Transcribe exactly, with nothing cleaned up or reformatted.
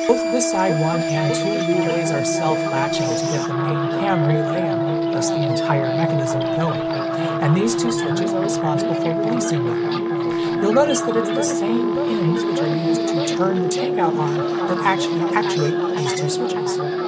Both the side one and two relays are self-latching to get the main cam relay and thus the entire mechanism going, and these two switches are responsible for releasing them. You'll notice that it's the same pins which are used to turn the takeout on that actually actuate these two switches.